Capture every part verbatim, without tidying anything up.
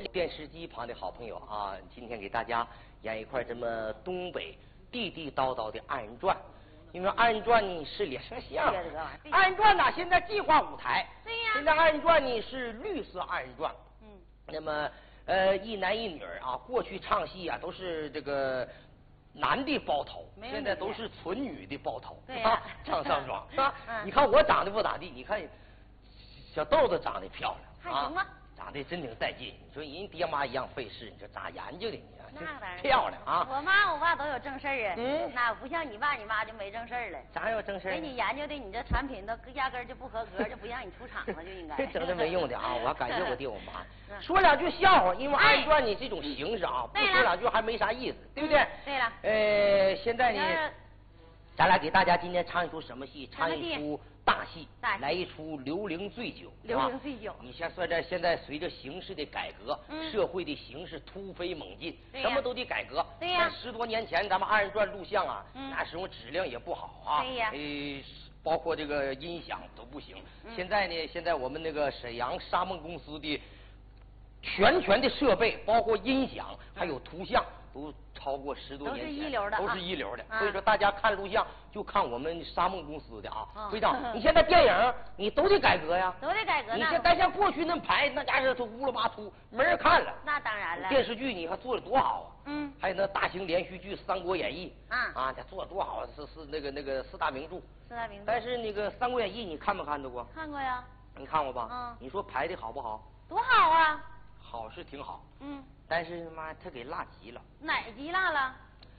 电视机旁的好朋友啊，今天给大家演一块这么东北地地道道的二人转。因为二人转呢是脸上像，二人转呢现在计划舞台， 对呀。 现在二人转呢是绿色二人转， 嗯， 那么呃一男一女啊，过去唱戏啊都是这个男的包头，现在都是纯女的包头， 对呀、啊， 唱上妆是吧？ 嗯， 你看我长得不咋地，你看小豆子长得漂亮， 还行啊， 长得真挺带劲。你说人爹妈一样费事，你说咋研究的你？ 那当然漂亮啊！ 我妈我爸都有正事儿啊， 嗯， 那不像你爸你妈就没正事儿了。 咋有正事儿？ 给你研究的，你这产品都压根儿就不合格，就不让你出厂了，就应该。 整这没用的啊！我感谢我爹我妈。说两句笑话，因为二人转你这种形式啊，不说两句还没啥意思，对不对？ 对了。 呃，现在呢，咱俩给大家今天唱一出什么戏？唱一出大戏，来一出《刘伶醉酒》。 刘伶醉酒。 你像现在现在随着形势的改革，社会的形势突飞猛进，什么都得改革。 对呀。 十多年前咱们二人转录像啊，那时候质量也不好啊。 对呀。 呃，包括这个音响都不行。现在呢，现在我们那个沈阳沙梦公司的全权的设备，包括音响还有图像，都超过十多年前， 都是一流的， 都是一流的。 啊、 所以说，大家看录像就看我们沙梦公司的啊。会长，你现在电影你都得改革呀， 都得改革。 你现在像过去那排那家伙都乌了巴秃，没人看了。 那当然了。 电视剧你看做的多好啊！ 嗯。 还有那大型连续剧《三国演义》 啊啊，这做的多好，是是那个那个四大名著。 四大名著。 但是那个《三国演义》你看没看到过？ 看过呀。 你看过吧？ 嗯。 你说排的好不好？ 多好啊！ 好是挺好。 嗯。 但是他妈他给落集了。 哪集落了？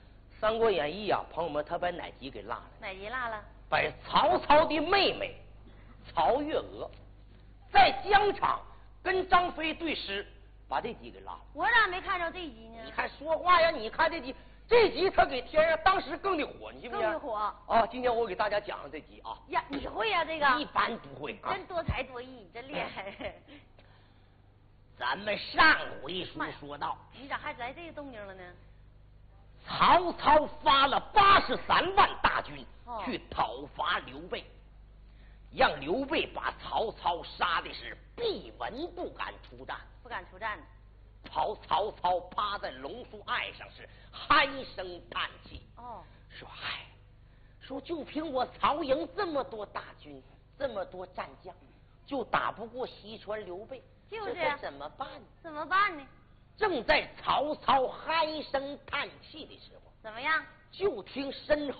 《三国演义》啊，朋友们，他把哪集给落了？ 哪集落了？ 把曹操的妹妹曹月娥在疆场跟张飞对诗，把这集给落了。 我咋没看着这集呢？ 你看说话呀，你看这集，这集他给添上，当时更得火，你信不信？ 更得火啊！今天我给大家讲这集啊。 呀，你会呀、啊、这个？ 一般不会、啊， 真多才多艺，真厉害。 咱们上回书说到， 你咋还来这个动静了呢？ 曹操发了八十三万大军、 哦、 去讨伐刘备，让刘备把曹操杀的是闭门不敢出战， 不敢出战。 曹曹操趴在龙树岸上是唉声叹气， 哦， 说唉，说就凭我曹营这么多大军，这么多战将，就打不过西川刘备， 就是这怎么办？ 怎么办呢？ 正在曹操唉声叹气的时候， 怎么样？ 就听身后